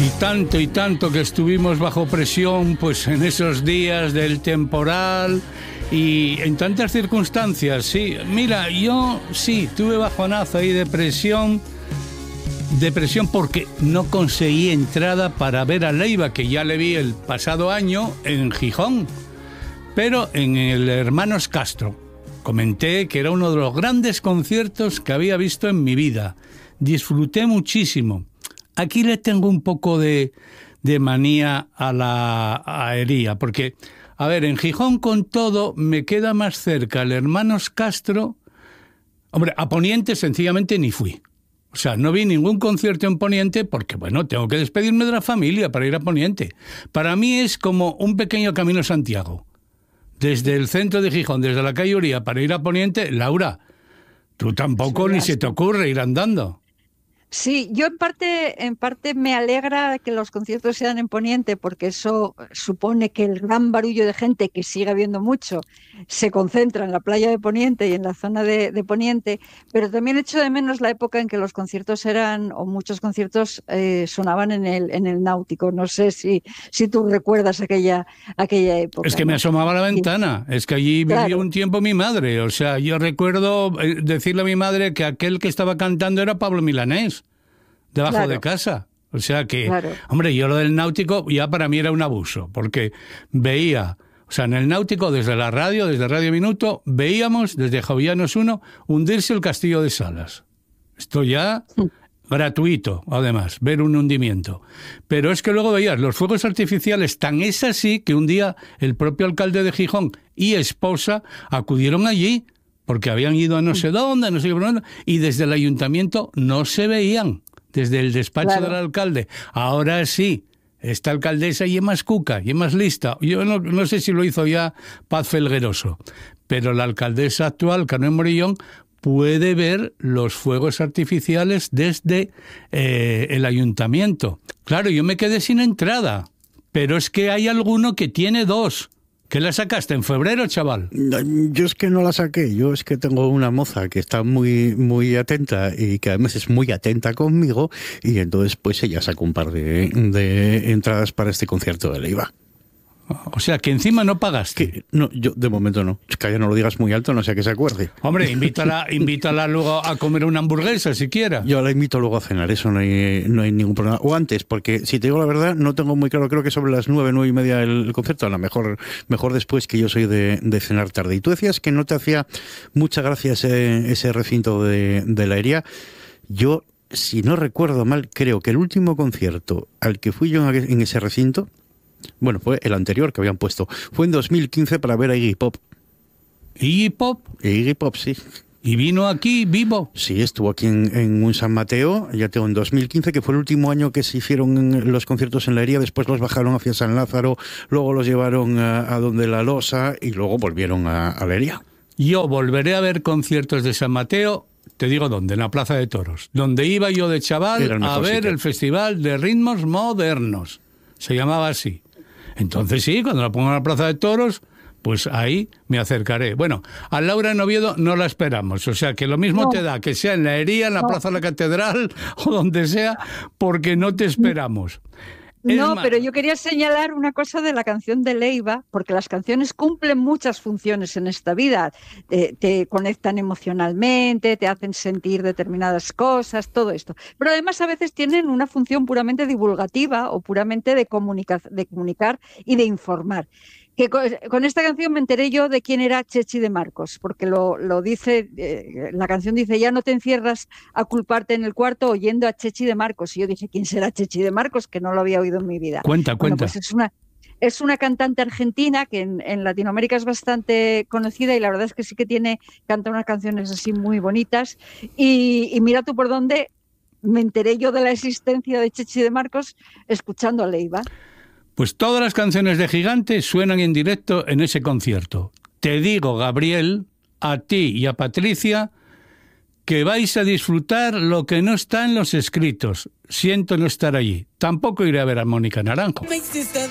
y tanto que estuvimos bajo presión, pues en esos días del temporal y en tantas circunstancias, sí. Mira, yo sí, tuve bajonazo y depresión porque no conseguí entrada para ver a Leiva, que ya le vi el pasado año en Gijón, pero en el Hermanos Castro. Comenté que era uno de los grandes conciertos que había visto en mi vida. Disfruté muchísimo. Aquí le tengo un poco de manía a la aería, porque, a ver, en Gijón con todo me queda más cerca el Hermanos Castro. Hombre, a Poniente sencillamente ni fui. O sea, no vi ningún concierto en Poniente porque, bueno, tengo que despedirme de la familia para ir a Poniente. Para mí es como un pequeño camino Santiago. Desde el centro de Gijón, desde la calle Uría para ir a Poniente, Laura, tú tampoco ni se te ocurre ir andando. Sí, yo en parte me alegra que los conciertos sean en Poniente, porque eso supone que el gran barullo de gente, que sigue habiendo mucho, se concentra en la playa de Poniente y en la zona de Poniente, pero también echo de menos la época en que los conciertos o muchos conciertos sonaban en el Náutico. No sé si tú recuerdas aquella época, Es que me ¿no? asomaba a la Y, ventana, es que allí vivió claro, un tiempo mi madre. O sea, yo recuerdo decirle a mi madre que aquel que estaba cantando era Pablo Milanés, debajo de claro, casa. O sea que, claro. hombre, yo lo del Náutico ya para mí era un abuso, porque veía, o sea, en el Náutico desde la radio, desde Radio Minuto, veíamos desde Jovillanos 1 hundirse el Castillo de Salas. Esto ya gratuito, además, ver un hundimiento. Pero es que luego veías los fuegos artificiales, tan es así que un día el propio alcalde de Gijón y esposa acudieron allí porque habían ido a no sé dónde, no sé qué, y desde el ayuntamiento no se veían, desde el despacho del Claro. alcalde. Ahora sí, esta alcaldesa y es más cuca, y es más lista. Yo no sé si lo hizo ya Paz Felgueroso, pero la alcaldesa actual, Carmen Morillón, puede ver los fuegos artificiales desde el ayuntamiento. Claro, yo me quedé sin entrada, pero es que hay alguno que tiene dos. ¿Qué la sacaste en febrero, chaval? Yo es que no la saqué, yo es que tengo una moza que está muy, muy atenta y que además es muy atenta conmigo, y entonces pues ella sacó un par de entradas para este concierto de Leiva. O sea, que encima no pagaste. Que no, yo de momento no. Es que ya no lo digas muy alto, no sea que se acuerde. Hombre, invítala luego a comer una hamburguesa, siquiera. Yo la invito luego a cenar, eso no hay ningún problema. O antes, porque si te digo la verdad, no tengo muy claro, creo que sobre las 9:30 el concierto, a lo mejor después, que yo soy de cenar tarde. Y tú decías que no te hacía mucha gracia ese recinto de la aería. Yo, si no recuerdo mal, creo que el último concierto al que fui yo en ese recinto, bueno, fue el anterior que habían puesto, fue en 2015 para ver a Iggy Pop. ¿Iggy Pop? Iggy Pop, sí. ¿Y vino aquí vivo? Sí, estuvo aquí en un San Mateo, ya tengo en 2015, que fue el último año que se hicieron los conciertos en la aería. Después los bajaron hacia San Lázaro, luego los llevaron a donde la Losa y luego volvieron a la aería. Yo volveré a ver conciertos de San Mateo, te digo dónde, en la Plaza de Toros, donde iba yo de chaval a ver el Festival de Ritmos Modernos. Se llamaba así. Entonces sí, cuando la pongan en la Plaza de Toros, pues ahí me acercaré. Bueno, a Laura en Oviedo no la esperamos, o sea que lo mismo te da que sea en la Aería, en la Plaza de la Catedral o donde sea, porque no te esperamos. No, pero yo quería señalar una cosa de la canción de Leiva, porque las canciones cumplen muchas funciones en esta vida. Te conectan emocionalmente, te hacen sentir determinadas cosas, todo esto. Pero además a veces tienen una función puramente divulgativa o puramente de comunicar y de informar. Que con esta canción me enteré yo de quién era Chechi de Marcos, porque lo dice, la canción dice: ya no te encierras a culparte en el cuarto oyendo a Chechi de Marcos. Y yo dije: ¿quién será Chechi de Marcos? Que no lo había oído en mi vida. Cuenta. Bueno, pues es una cantante argentina que en Latinoamérica es bastante conocida, y la verdad es que sí que canta unas canciones así muy bonitas. Y mira tú por dónde me enteré yo de la existencia de Chechi de Marcos escuchando a Leiva. Pues todas las canciones de Gigante suenan en directo en ese concierto. Te digo, Gabriel, a ti y a Patricia, que vais a disfrutar lo que no está en los escritos. Siento no estar allí. Tampoco iré a ver a Mónica Naranjo.